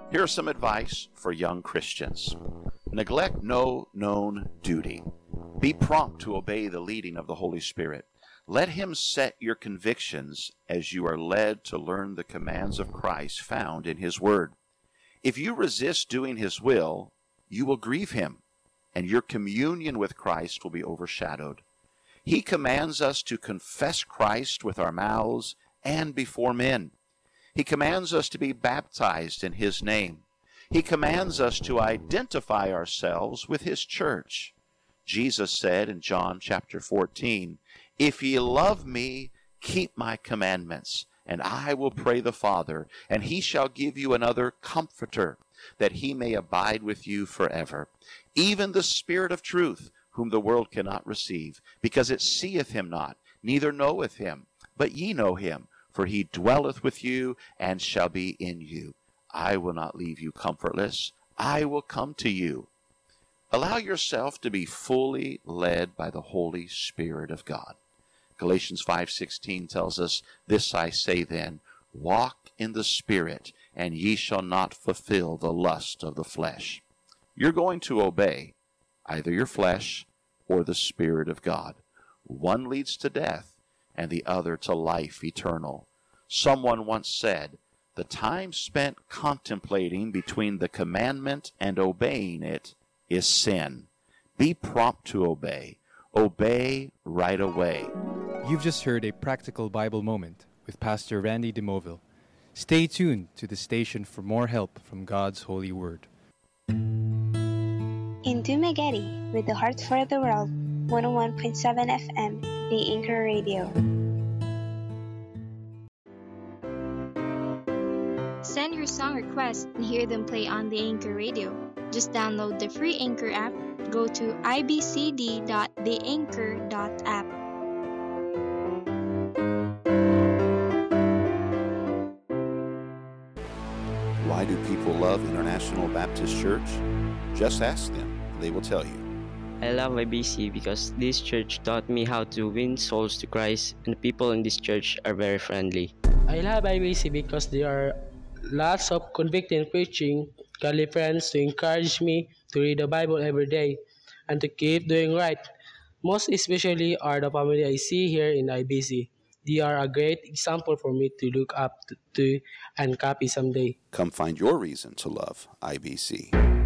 Here's some advice for young Christians. Neglect no known duty. Be prompt to obey the leading of the Holy Spirit. Let Him set your convictions as you are led to learn the commands of Christ found in His Word. If you resist doing His will, you will grieve Him, and your communion with Christ will be overshadowed. He commands us to confess Christ with our mouths and before men. He commands us to be baptized in His name. He commands us to identify ourselves with His church. Jesus said in John chapter 14, "If ye love me, keep my commandments, and I will pray the Father, and He shall give you another Comforter, that He may abide with you forever. Even the Spirit of truth, whom the world cannot receive, because it seeth Him not, neither knoweth Him. But ye know Him, for He dwelleth with you, and shall be in you. I will not leave you comfortless. I will come to you." Allow yourself to be fully led by the Holy Spirit of God. Galatians 5:16 tells us, "This I say then, walk in the Spirit, and ye shall not fulfill the lust of the flesh." You're going to obey either your flesh or the Spirit of God. One leads to death, and the other to life eternal. Someone once said, "The time spent contemplating between the commandment and obeying it is sin." Be prompt to obey. Obey right away. You've just heard a practical Bible moment with Pastor Randy DeMoville. Stay tuned to the station for more help from God's holy word. In Dumaguete, with the heart for the world, 101.7 FM, The Anchor Radio. Send your song requests and hear them play on the Anchor Radio. Just download the free Anchor app. Go to ibcd.theanchor.app. Why do people love International Baptist Church? Just ask them. They will tell you. I love IBC because this church taught me how to win souls to Christ, and the people in this church are very friendly. I love IBC because there are lots of convicting preaching, godly friends to encourage me to read the Bible every day and to keep doing right. Most especially are the family I see here in IBC. They are a great example for me to look up to and copy someday. Come find your reason to love IBC.